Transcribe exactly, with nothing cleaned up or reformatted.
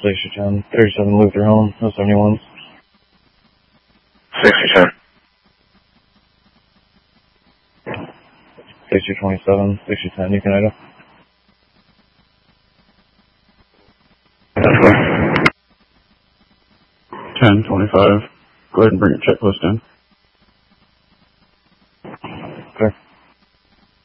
Station ten, thirty-seven Luther home, no seventy-ones. sixty ten. sixty twenty-seven, sixty ten, you can item. ten twenty-five. Go ahead and bring your checklist in.